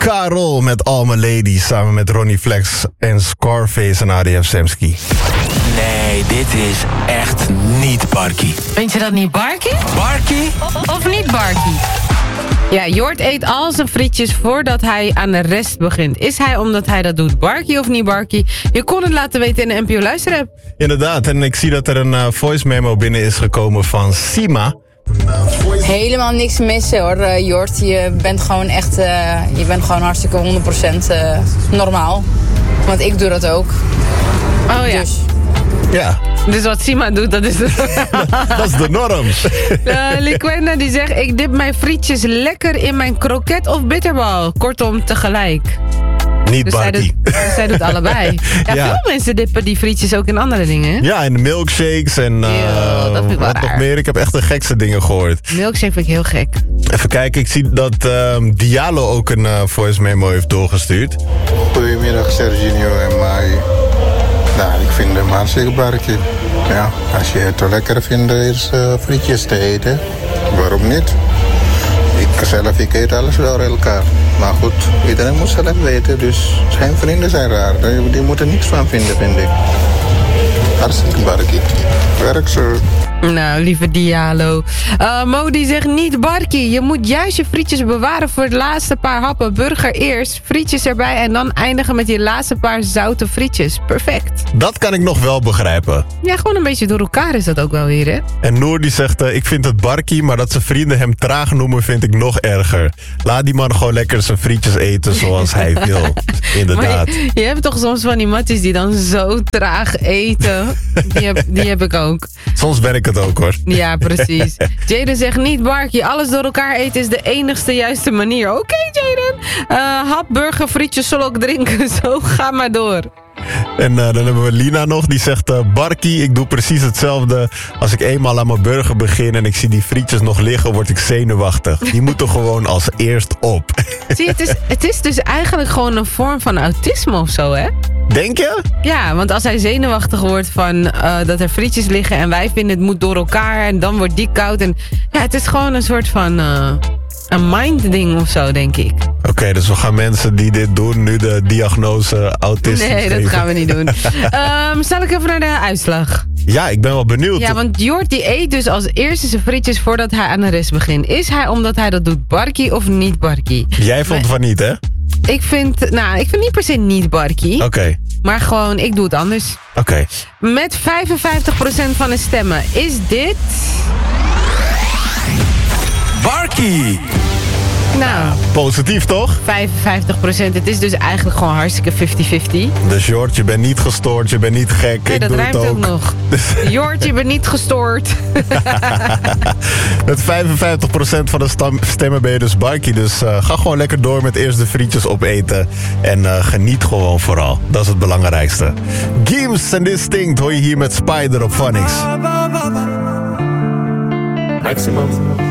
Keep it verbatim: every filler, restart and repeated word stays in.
Karol met All My Ladies samen met Ronnie Flex en Scarface en A D F Semski. Nee, dit is echt niet Barkie. Vind je dat niet Barkie? Barkie? Of niet Barkie? Ja, Jort eet al zijn frietjes voordat hij aan de rest begint. Is hij omdat hij dat doet Barkie of niet Barkie? Je kon het laten weten in de N P O Luisterapp. Inderdaad, en ik zie dat er een uh, voice memo binnen is gekomen van Sima. Helemaal niks missen hoor, uh, Jort. Je bent gewoon echt, uh, je bent gewoon hartstikke honderd procent uh, normaal. Want ik doe dat ook. Oh ja. Dus. Ja. Dus wat Sima doet, dat is de... Dat is de norm. Uh, Liquenda die zegt, ik dip mijn frietjes lekker in mijn kroket of bitterbal. Kortom, tegelijk. Niet Dus zij Barkie. doet, zij doet allebei. Ja, Ja. veel mensen dippen die frietjes ook in andere dingen. Hè? Ja, en de milkshakes en uh, Eeuw, dat vind ik wel wat nog raar. meer. Ik heb echt de gekste dingen gehoord. Milkshake vind ik heel gek. Even kijken, ik zie dat uh, Diallo ook een uh, voice memo heeft doorgestuurd. Goedemiddag Serginho en Mai. Nou, ik vind hem hartstikke barkie. Ja, als je het zo lekker vindt is uh, frietjes te eten, waarom niet? Ik zelf, ik eet alles wel door elkaar. Maar goed, iedereen moet zelf weten, dus zijn vrienden zijn raar. Die, die moeten niets van vinden, vind ik. Hartstikke barkie. Werk zo. Nou, lieve Diallo. Uh, Mo die zegt niet Barkie. Je moet juist je frietjes bewaren voor het laatste paar happen. Burger eerst, frietjes erbij en dan eindigen met die laatste paar zoute frietjes. Perfect. Dat kan ik nog wel begrijpen. Ja, gewoon een beetje door elkaar is dat ook wel weer, hè? En Noor die zegt, uh, ik vind het Barkie, maar dat zijn vrienden hem traag noemen vind ik nog erger. Laat die man gewoon lekker zijn frietjes eten zoals hij wil. Inderdaad. Maar je, je hebt toch soms van die matties die dan zo traag eten. Die heb, die heb ik ook. Soms ben ik het ook hoor. Ja, precies. Jaden zegt niet Barkie. Alles door elkaar eten is de enigste juiste manier. Oké, okay, Jaden. Uh, hap, burger, frietjes, solok drinken. Zo, ga maar door. En uh, dan hebben we Lina nog, die zegt... Uh, Barkie, ik doe precies hetzelfde. Als ik eenmaal aan mijn burger begin en ik zie die frietjes nog liggen, word ik zenuwachtig. Die moeten gewoon als eerst op. Zie, het is, het is dus eigenlijk gewoon een vorm van autisme of zo, hè? Denk je? Ja, want als hij zenuwachtig wordt van uh, dat er frietjes liggen en wij vinden het moet door elkaar en dan wordt die koud. En ja, het is gewoon een soort van uh, een mind ding of zo, denk ik. Oké, okay, dus we gaan mensen die dit doen nu de diagnose autistisch Nee, geven. dat gaan we niet doen. um, zal ik even naar de uitslag? Ja, ik ben wel benieuwd. Ja, want Jort die eet dus als eerste zijn frietjes voordat hij aan de rest begint. Is hij omdat hij dat doet Barkie of niet Barkie? Jij vond maar, van niet, hè? Ik vind, nou, ik vind niet per se niet Barkie. Oké. Okay. Maar gewoon, ik doe het anders. Oké. Okay. Met vijfenvijftig procent van de stemmen is dit... Barkie! Nou, positief toch? vijfenvijftig procent. Het is dus eigenlijk gewoon hartstikke vijftig vijftig. Dus Jort, je bent niet gestoord, je bent niet gek. Nee, ik dat doe rijmt het ook. ook nog. Jort, je bent niet gestoord. Met vijfenvijftig procent van de stam- stemmen ben je dus Barkie. Dus uh, ga gewoon lekker door met eerst de frietjes opeten. En uh, geniet gewoon vooral. Dat is het belangrijkste. Gims en Distinct hoor je hier met Spider op Phonics. Maximum.